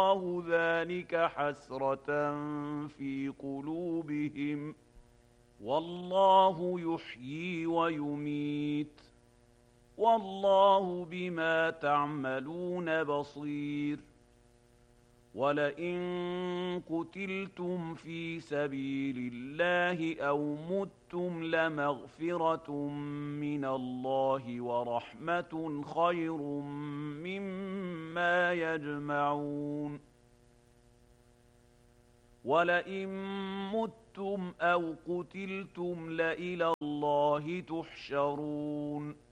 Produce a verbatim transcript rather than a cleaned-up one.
الله ذلك حسرة في قلوبهم والله يحيي ويميت والله بما تعملون بصير ولئن قتلتم في سبيل الله أو متم لمغفرة من الله ورحمة خير مما يجمعون ولئن متم أو قتلتم لإلى الله تحشرون